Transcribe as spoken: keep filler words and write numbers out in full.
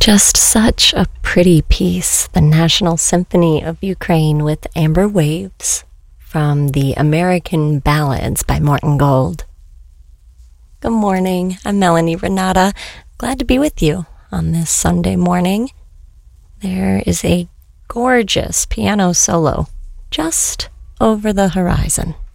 Just such a pretty piece, the National Symphony of Ukraine with Amber Waves from the American Ballads by Morton Gold. Good morning, I'm Melanie Renata. Glad to be with you on this Sunday morning. There is a gorgeous piano solo just over the horizon.